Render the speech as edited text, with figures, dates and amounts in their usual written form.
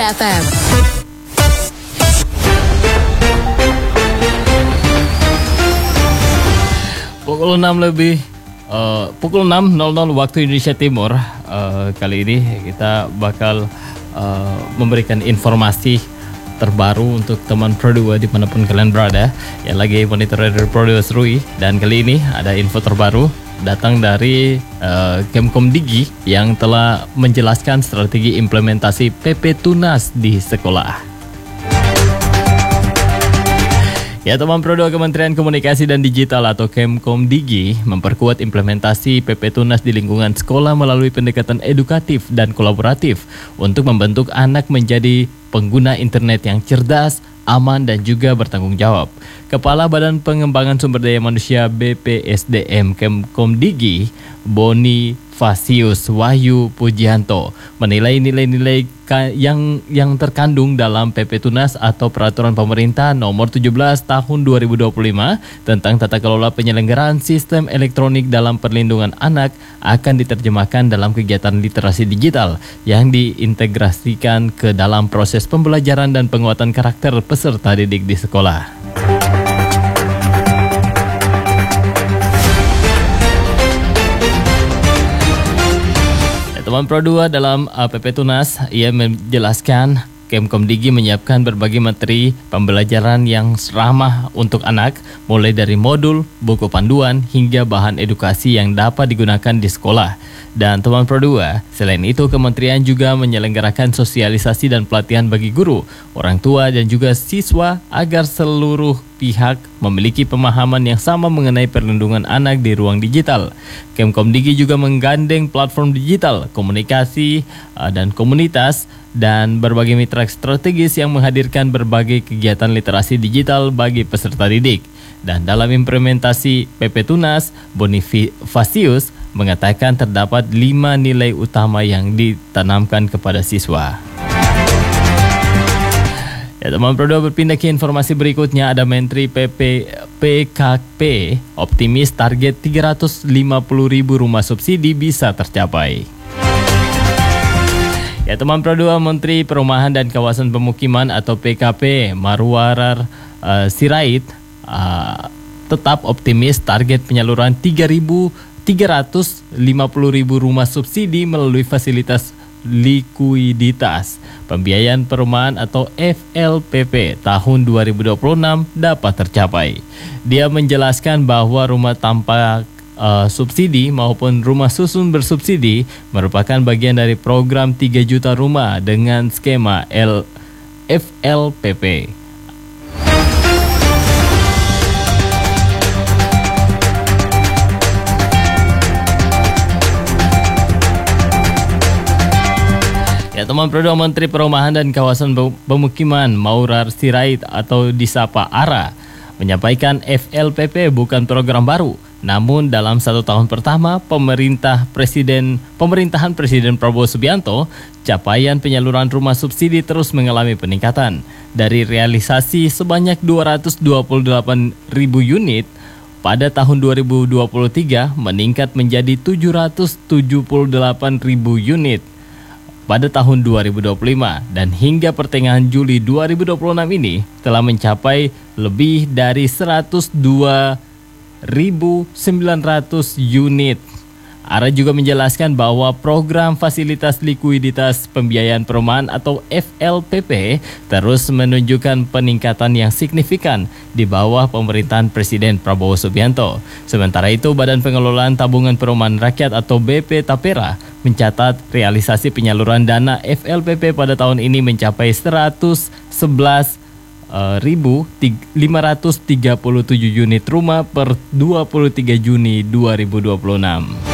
FM. Pukul 6.00 waktu Indonesia Timur. Kali ini kita bakal memberikan informasi terbaru untuk teman Pro 2 dimanapun kalian berada yang lagi monitor Radio Pro 2 Serui. Dan kali ini ada info terbaru datang dari Kemkomdigi yang telah menjelaskan strategi implementasi PP Tunas di sekolah. Ya, teman Pro 2, Kementerian Komunikasi dan Digital atau Kemkomdigi memperkuat implementasi PP Tunas di lingkungan sekolah melalui pendekatan edukatif dan kolaboratif untuk membentuk anak menjadi pengguna internet yang cerdas, aman, dan juga bertanggung jawab. Kepala Badan Pengembangan Sumber Daya Manusia BPSDM Kemkomdigi, Bonifasius Wahyu Pujianto, menilai nilai-nilai yang terkandung dalam PP Tunas atau Peraturan Pemerintah Nomor 17 Tahun 2025 tentang tata kelola penyelenggaraan sistem elektronik dalam perlindungan anak akan diterjemahkan dalam kegiatan literasi digital yang diintegrasikan ke dalam proses pembelajaran dan penguatan karakter peserta didik di sekolah. Teman Pro 2, dalam PP Tunas, ia menjelaskan Kemkomdigi menyiapkan berbagai materi pembelajaran yang ramah untuk anak, mulai dari modul, buku panduan, hingga bahan edukasi yang dapat digunakan di sekolah. Dan teman Pro 2, selain itu kementerian juga menyelenggarakan sosialisasi dan pelatihan bagi guru, orang tua, dan juga siswa agar seluruh pihak memiliki pemahaman yang sama mengenai perlindungan anak di ruang digital. Kemkomdigi juga menggandeng platform digital, komunikasi dan komunitas, dan berbagai mitra strategis yang menghadirkan berbagai kegiatan literasi digital bagi peserta didik. Dan dalam implementasi PP Tunas, Bonifasius mengatakan terdapat 5 nilai utama yang ditanamkan kepada siswa. Ya, teman Pro 2, berpindah ke informasi berikutnya. Ada Menteri PKP optimis target 350.000 rumah subsidi bisa tercapai. Ya, teman Pro 2, Menteri Perumahan dan Kawasan Pemukiman atau PKP Marwarar Sirait tetap optimis target penyaluran 350.000 rumah subsidi melalui fasilitas likuiditas pembiayaan perumahan atau FLPP tahun 2026 dapat tercapai. Dia menjelaskan bahwa rumah tanpa subsidi maupun rumah susun bersubsidi merupakan bagian dari program 3 juta rumah dengan skema FLPP. Ya, teman Pro 2, Menteri Perumahan dan Kawasan Pemukiman Maurar Sirait atau disapa ARA menyampaikan FLPP bukan program baru. Namun dalam 1 tahun pertama pemerintahan Presiden Prabowo Subianto, capaian penyaluran rumah subsidi terus mengalami peningkatan. Dari realisasi sebanyak 228.000 unit pada tahun 2023 meningkat menjadi 778.000 unit pada tahun 2025, dan hingga pertengahan Juli 2026 ini telah mencapai lebih dari 102.900 unit. ARA juga menjelaskan bahwa program fasilitas likuiditas pembiayaan perumahan atau FLPP terus menunjukkan peningkatan yang signifikan di bawah pemerintahan Presiden Prabowo Subianto. Sementara itu, Badan Pengelolaan Tabungan Perumahan Rakyat atau BP Tapera mencatat realisasi penyaluran dana FLPP pada tahun ini mencapai 111.537 unit rumah per 23 Juni 2026.